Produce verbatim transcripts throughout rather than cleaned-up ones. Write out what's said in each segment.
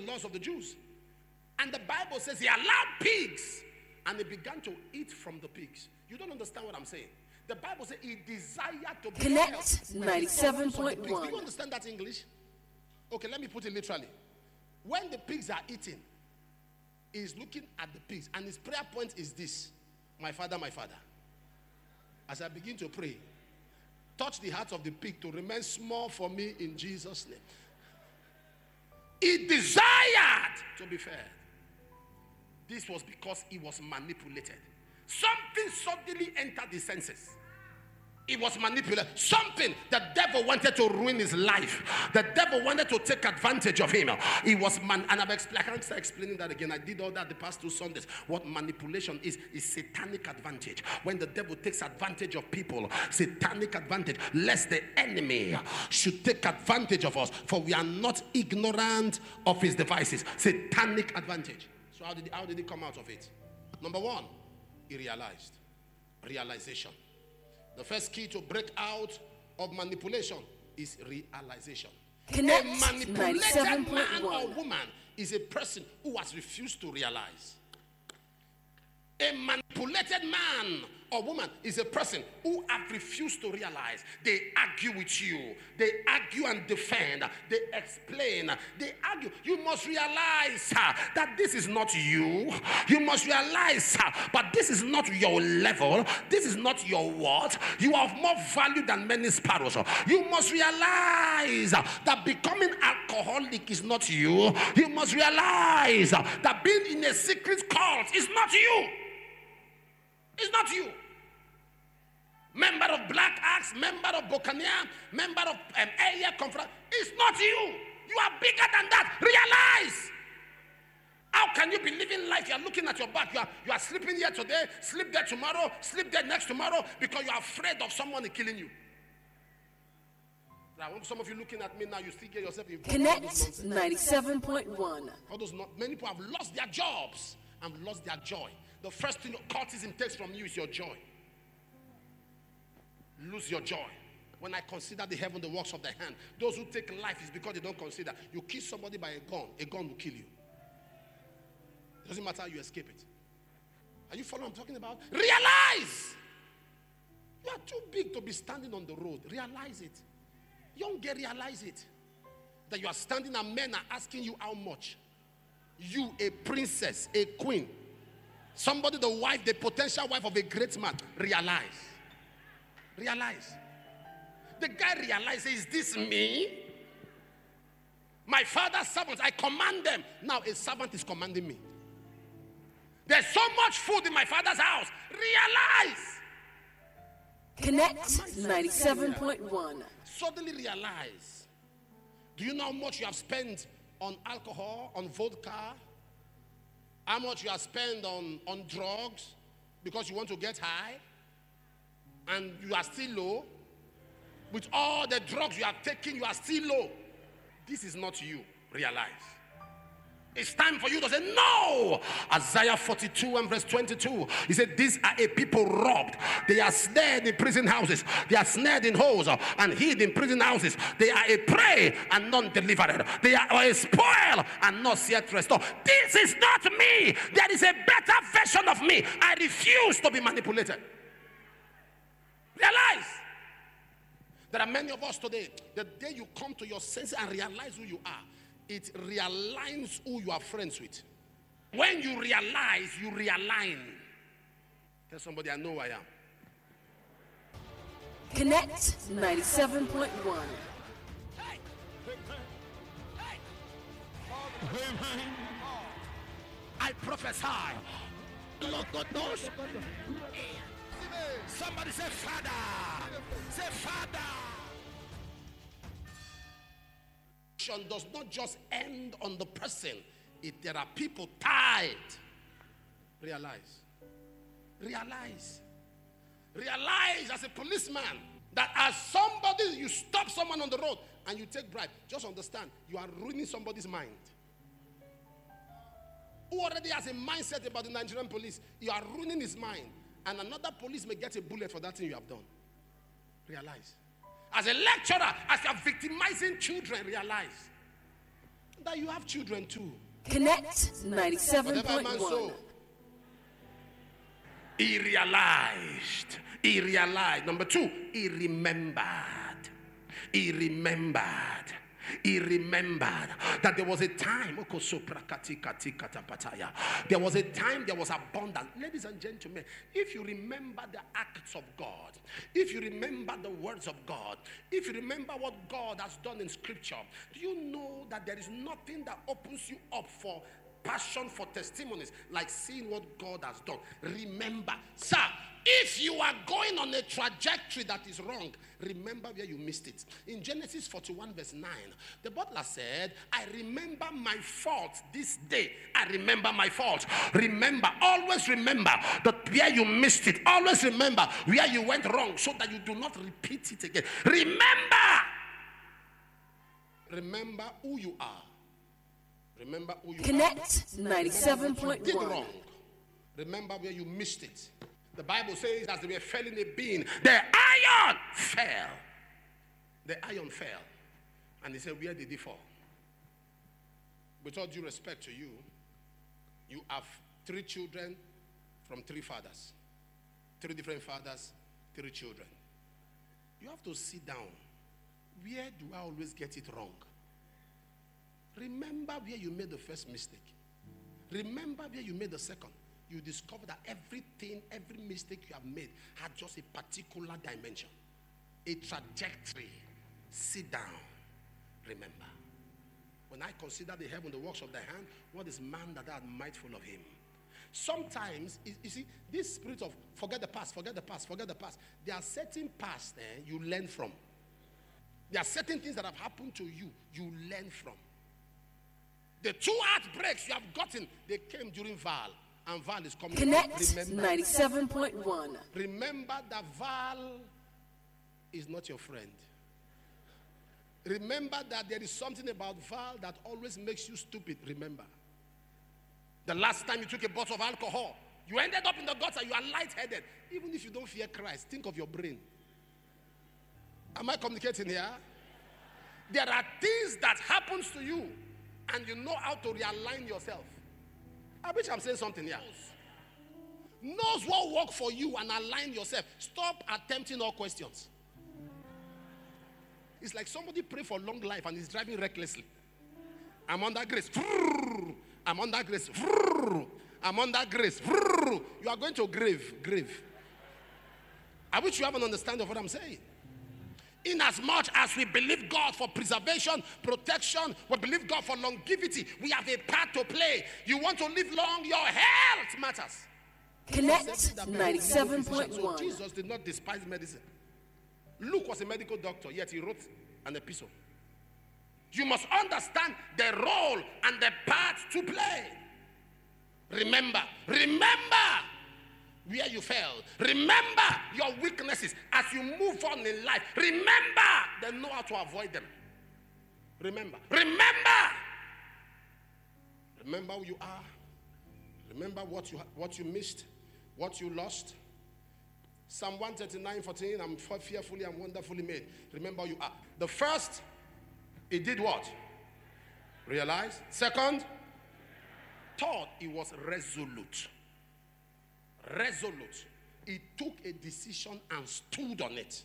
laws of the Jews. And the Bible says he allowed pigs, and he began to eat from the pigs. You don't understand what I'm saying. The Bible says he desired to be Connect ninety-seven point one. Do you understand that English? Okay, let me put it literally. When the pigs are eating, he's looking at the pigs, and his prayer point is this: my Father, my Father, as I begin to pray, touch the heart of the pig to remain small for me in Jesus' name. He desired to be fed. This was because he was manipulated. Something suddenly entered his senses. He was manipulated. Something, the devil wanted to ruin his life. The devil wanted to take advantage of him. He was man, and I've explained, I can't start explaining that again. I did all that the past two Sundays. What manipulation is, is satanic advantage. When the devil takes advantage of people, satanic advantage, lest the enemy should take advantage of us, for we are not ignorant of his devices. Satanic advantage. So how did, how did he come out of it? Number one, he realized. Realization. The first key to break out of manipulation is realization. Connect a manipulated man or woman is a person who has refused to realize. A manipulated man or woman is a person who have refused to realize. They argue with you. They argue and defend. They explain. They argue. You must realize uh, that this is not you. You must realize uh, but this is not your level. This is not your worth. You have more value than many sparrows. You must realize uh, that becoming alcoholic is not you. You must realize uh, that being in a secret cult is not you. It's not you. Member of Black Axe, member of Buccaneer, member of um, area conference. It's not you. You are bigger than that. Realize. How can you be living life? You are looking at your back. You are, you are sleeping here today, sleep there tomorrow, sleep there next tomorrow, because you are afraid of someone killing you. Now, some of you looking at me now, you still get yourself involved. Connect ninety-seven point one. All those not, many people have lost their jobs and lost their joy. The first thing cultism takes from you is your joy. Lose your joy. When I consider the heaven, the works of the hand, those who take life is because they don't consider. You kill somebody by a gun, a gun will kill you. It doesn't matter how you escape it. Are you following what I'm talking about? Realize! You are too big to be standing on the road. Realize it. Young girl, realize it. That you are standing and men are asking you how much. You, a princess, a queen, somebody, the wife, the potential wife of a great man, realize. Realize. The guy realizes, is this me? My father's servants, I command them. Now a servant is commanding me. There's so much food in my father's house. Realize. Connect ninety-seven point one. Suddenly realize. Do you know how much you have spent on alcohol, on vodka? How much you have spent on, on drugs because you want to get high? And you are still low. With all the drugs you have taken, you are still low. This is not you. Realize. It's time for you to say no. Isaiah forty-two and verse twenty-two. He said, these are a people robbed. They are snared in prison houses. They are snared in holes and hid in prison houses. They are a prey and none delivered. They are a spoil and not yet restored. This is not me. There is a better version of me. I refuse to be manipulated. Realize. There are many of us today, the day you come to your senses and realize who you are, it realigns who you are friends with. When you realize, you realign. Tell somebody, I know who I am. Connect ninety-seven point one. I prophesy. Somebody say, Father. Say, Father. Does not just end on the person. If there are people tied. Realize. Realize. Realize as a policeman that as somebody, you stop someone on the road and you take bribe. Just understand, you are ruining somebody's mind. Who already has a mindset about the Nigerian police, you are ruining his mind. And another police may get a bullet for that thing you have done. Realize. As a lecturer, as you are victimizing children, realize. that you have children too. Connect ninety-seven Whatever point man one. sow. He realized. He realized. Number two, he remembered. He remembered. He remembered that there was a time. There was a time there was abundance. Ladies and gentlemen, if you remember the acts of God, if you remember the words of God, if you remember what God has done in scripture, do you know that there is nothing that opens you up for passion, for testimonies, like seeing what God has done? Remember, sir, if you are going on a trajectory that is wrong, remember where you missed it. In Genesis forty-one verse nine, the butler said, I remember my fault this day. I remember my fault. Remember, always remember that where you missed it. Always remember where you went wrong so that you do not repeat it again. Remember. Remember who you are. Remember who you Connect are. ninety-seven point Did one. wrong. Remember where you missed it. The Bible says as they were felling a beam, the iron fell. The iron fell. And he said, where did it fall? With all due respect to you, you have three children from three fathers. Three different fathers, three children. You have to sit down. Where do I always get it wrong? Remember where you made the first mistake. Remember where you made the second. You discover that everything, every mistake you have made had just a particular dimension, a trajectory. Sit down. Remember. When I consider the heaven, the works of thy hand, what is man that thou art mindful of him? Sometimes, you see, this spirit of forget the past, forget the past, forget the past. There are certain past eh, you learn from. There are certain things that have happened to you, you learn from. The two heartbreaks you have gotten, they came during Val. And Val is coming. Connect ninety-seven point one. Remember that Val is not your friend. Remember that there is something about Val that always makes you stupid. Remember. The last time you took a bottle of alcohol, you ended up in the gutter, you are lightheaded. Even if you don't fear Christ, think of your brain. Am I communicating here? There are things that happens to you, and you know how to realign yourself. I wish I'm saying something here. Knows what work for you and align yourself. Stop attempting all questions. It's like somebody pray for long life and is driving recklessly. I'm under grace. I'm under grace. I'm under grace. You are going to grave. Grave. I wish you have an understanding of what I'm saying. In as much as we believe God for preservation, protection, we believe God for longevity, we have a part to play. You want to live long, your health matters. Connect ninety-seven point one. So Jesus did not despise medicine. Luke was a medical doctor, yet he wrote an epistle. You must understand the role and the part to play. Remember, remember where you fell. Remember your weaknesses as you move on in life. Remember, then know how to avoid them. Remember. Remember. Remember who you are. Remember what you what you missed, what you lost. Psalm one thirty-nine, fourteen, I'm fearfully and wonderfully made. Remember who you are. The first, it did what? Realize. Second, third, it was resolute. Resolute. He took a decision and stood on it.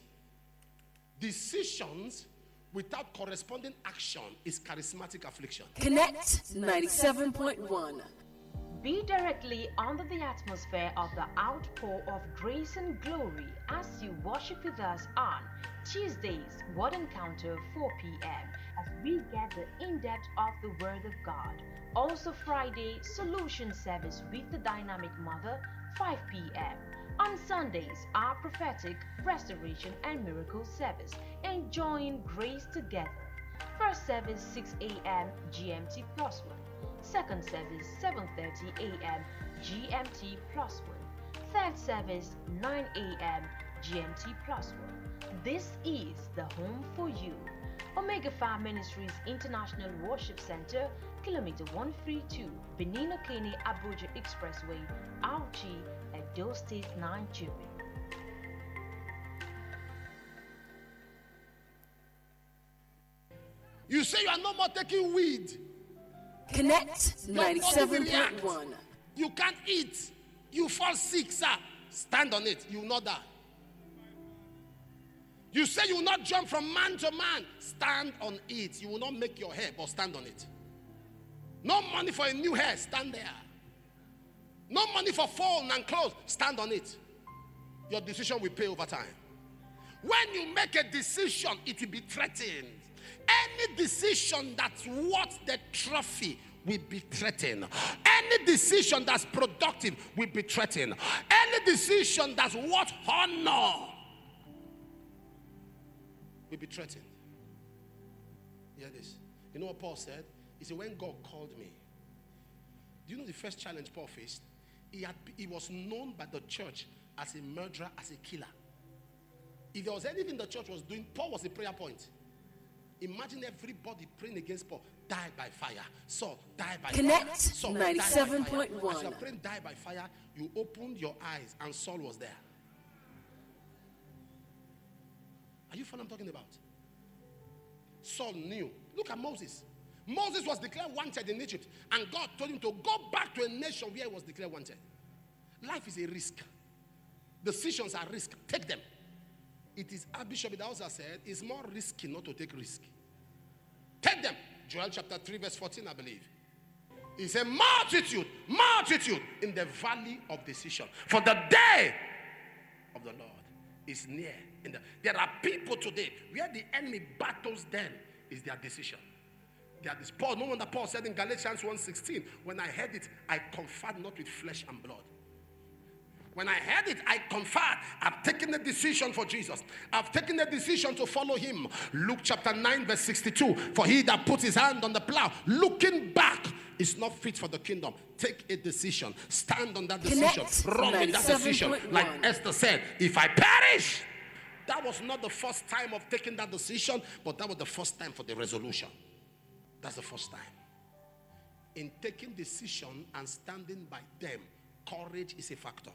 Decisions without corresponding action is charismatic affliction. Connect ninety-seven point one. Be directly under the atmosphere of the outpour of grace and glory as you worship with us on Tuesdays, Word Encounter, four p.m. as we get the in-depth of the Word of God. Also Friday, Solution Service with the Dynamic Mother, five p.m. On Sundays, our prophetic, restoration and miracle service, enjoying grace together. First service six a.m. G M T plus one. Second service seven thirty a.m. G M T plus one. Third service nine a.m. G M T plus one. This is the home for you. Omega Fire Ministries International Worship Center, Kilometer one thirty-two, Benino Kene Abuja Expressway, Auchi, Edo State, Nigeria. You say you are no more taking weed. Connect Your body will ninety-seven react. point one. You can't eat. You fall sick, sir. Stand on it. You will not die. You say you will not jump from man to man. Stand on it. You will not make your hair, but stand on it. No money for a new hair. Stand there. No money for phone and clothes. Stand on it. Your decision will pay over time. When you make a decision, it will be threatened. Any decision that's worth the trophy will be threatened. Any decision that's productive will be threatened. Any decision that's worth honor will be threatened. Hear this. You know what Paul said? He said, when God called me, do you know the first challenge Paul faced? He, had, he was known by the church as a murderer, as a killer. If there was anything the church was doing, Paul was a prayer point. Imagine everybody praying against Paul. Die by fire. Saul, die by Connect fire. Saul, ninety-seven point one. As you are praying, die by fire, you opened your eyes and Saul was there. Are you following what I'm talking about? Saul knew. Look at Moses. Moses was declared wanted in Egypt, and God told him to go back to a nation where he was declared wanted. Life is a risk. Decisions are risk. Take them. It is, Bishop Idahosa said, it's more risky not to take risk. Take them. Joel chapter three verse fourteen, I believe. It's a multitude, multitude in the valley of decision. For the day of the Lord is near. In the, there are people today where the enemy battles them is their decision. Their, Paul, no wonder Paul said in Galatians one sixteen, when I heard it, I conferred not with flesh and blood. When I heard it, I conferred. I've taken a decision for Jesus. I've taken a decision to follow him. Luke chapter nine verse sixty-two. For he that puts his hand on the plow, looking back, is not fit for the kingdom. Take a decision. Stand on that decision. Connect Run in that decision. Like one. Esther said, if I perish. That was not the first time of taking that decision, but that was the first time for the resolution. That's the first time. In taking decision and standing by them, courage is a factor.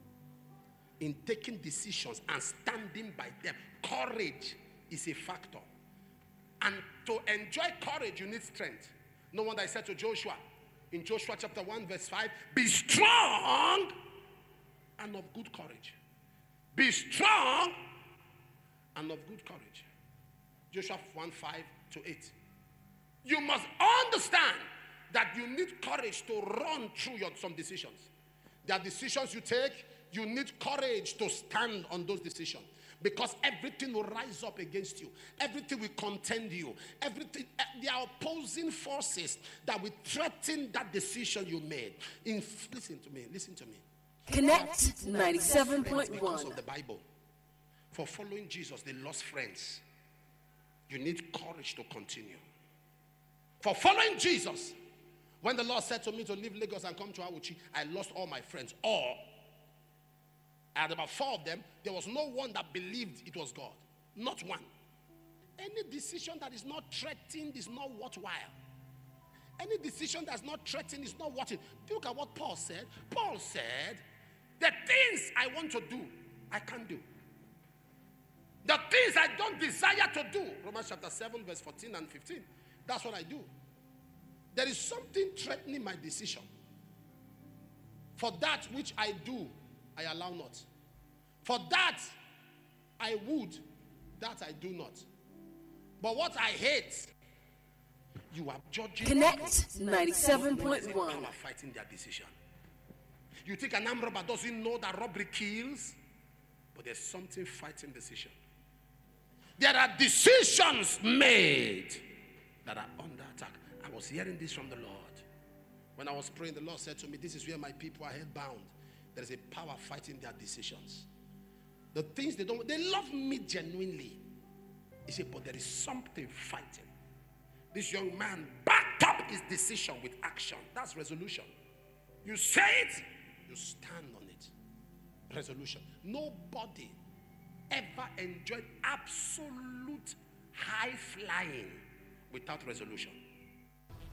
In taking decisions and standing by them, courage is a factor. And to enjoy courage, you need strength. No wonder I said to Joshua, in Joshua chapter one verse five, be strong and of good courage. Be strong and of good courage. Joshua one five to eight. You must understand that you need courage to run through your, some decisions. There are decisions you take. You need courage to stand on those decisions, because everything will rise up against you. Everything will contend you. Everything, there are opposing forces that will threaten that decision you made. In, listen to me, listen to me. Connect ninety-seven point Because one. of the Bible, for following Jesus, they lost friends. You need courage to continue. For following Jesus, when the Lord said to me to leave Lagos and come to Awuchi, I lost all my friends. Or I had about four of them. There was no one that believed it was God. Not one. Any decision that is not threatened is not worthwhile. Any decision that's not threatened is not worth it. Look at what Paul said. Paul said, the things I want to do, I can't do. The things I don't desire to do. Romans chapter seven, verse fourteen and fifteen. That's what I do. There is something threatening my decision. For that which I do, I allow not. For that I would, that I do not. But what I hate, you are judging. Connect ninety-seven point one. Power fighting their decision. You think an armed robber doesn't know that robbery kills, but there's something fighting decision. There are decisions made that are under attack. I was hearing this from the Lord. When I was praying, the Lord said to me, this is where my people are held bound. There is a power fighting their decisions. The things they don't, they love me genuinely. He said, but there is something fighting. This young man backed up his decision with action. That's resolution. You say it, you stand on it. Resolution. Nobody ever enjoyed absolute high flying without resolution.